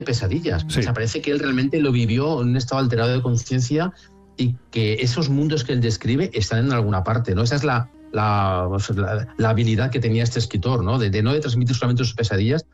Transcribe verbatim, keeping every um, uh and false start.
pesadillas. Sí. O sea, parece que él realmente lo vivió en un estado alterado de conciencia y que esos mundos que él describe están en alguna parte, ¿no? Esa es la, la, la, la habilidad que tenía este escritor, ¿no? De, de no de transmitir solamente sus pesadillas,